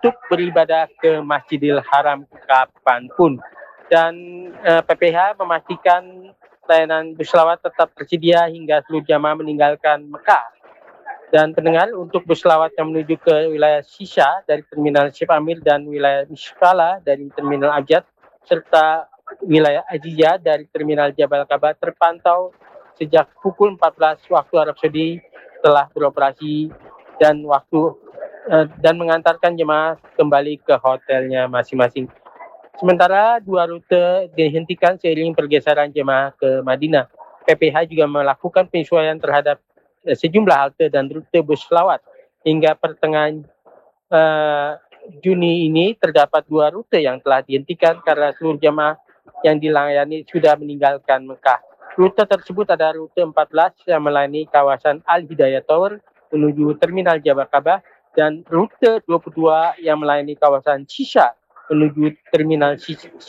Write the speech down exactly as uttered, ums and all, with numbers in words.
untuk beribadah ke Masjidil Haram kapanpun. Dan uh, P P H memastikan layanan bus selawat tetap tersedia hingga seluruh jamaah meninggalkan Mekah. Dan pendengar, untuk bus selawat yang menuju ke wilayah Shisha dari Terminal Syekh Amir dan wilayah Mishkala dari Terminal Abjad, serta wilayah Azizah dari Terminal Jabal Aqabah terpantau sejak pukul empat belas waktu Arab Saudi telah beroperasi dan waktu uh, dan mengantarkan jemaah kembali ke hotelnya masing-masing. Sementara dua rute dihentikan seiring pergeseran jemaah ke Madinah. P P H juga melakukan penyesuaian terhadap uh, sejumlah halte dan rute bus selawat. Hingga pertengahan uh, Juni ini terdapat dua rute yang telah dihentikan karena seluruh jemaah yang dilayani sudah meninggalkan Mekah. Rute tersebut ada rute empat belas yang melayani kawasan Al-Hidayah Tower menuju Terminal Jabal Aqabah dan rute dua puluh dua yang melayani kawasan Shisha menuju Terminal